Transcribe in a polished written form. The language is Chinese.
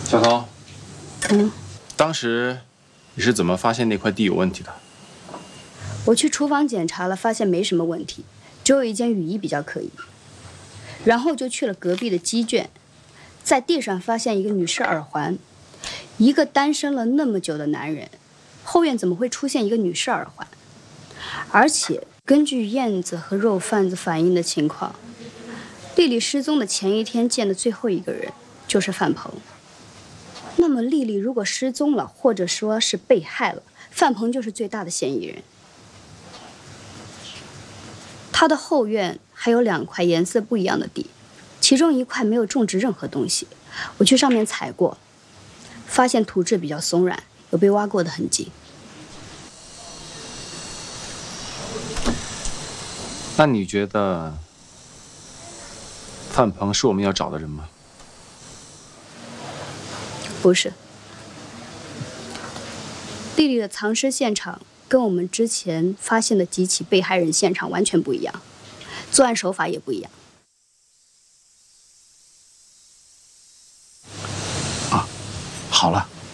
小涛，当时你是怎么发现那块地有问题的？ 我去厨房检查了，发现没什么问题，只有一件雨衣比较可疑。然后就去了隔壁的鸡圈，在地上发现一个女士耳环。一个单身了那么久的男人，后院怎么会出现一个女士耳环？而且根据燕子和肉贩子反映的情况，丽丽失踪的前一天见的最后一个人就是范鹏。那么丽丽如果失踪了，或者说是被害了，范鹏就是最大的嫌疑人。他的后院还有2块颜色不一样的地，其中一块没有种植任何东西，我去上面踩过，发现土质比较松软，有被挖过的痕迹。 那你觉得范鹏是我们要找的人吗？ 不是。丽丽的藏尸现场跟我们之前发现的几起被害人现场完全不一样，作案手法也不一样。 好了。